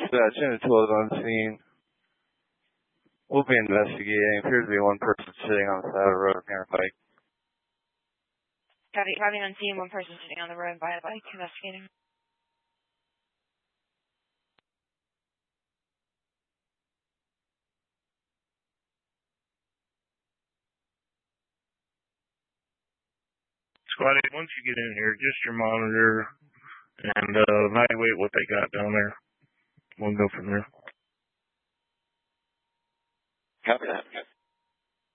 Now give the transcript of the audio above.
Dispatch, unit 12 on scene. We'll be investigating. Appears to be one person sitting on the side of the road near a bike. Having on scene, one person sitting on the road by a bike, investigating. Squatty, once you get in here, just your monitor and evaluate what they got down there. We'll go from there. Copy that.